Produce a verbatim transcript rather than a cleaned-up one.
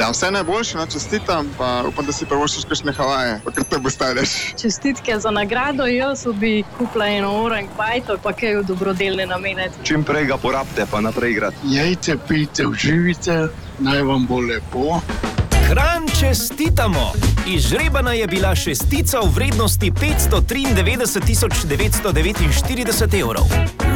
Ja, vse najboljše, no, čestitam, pa upam, da si prvoščiš kakšne Havaje, pa kar te postavljaš. Čestitke za nagrado, jaz bi kupila eno orang bajto, pa kaj v dobrodelne namene. Čim prej ga porabite, pa naprej igrati. Jejte, pijte, uživite, naj vam bo lepo. Kranj čestitamo! Izžrebana je bila šestica v vrednosti petsto triindevetdeset tisoč devetsto devetinštirideset evrov.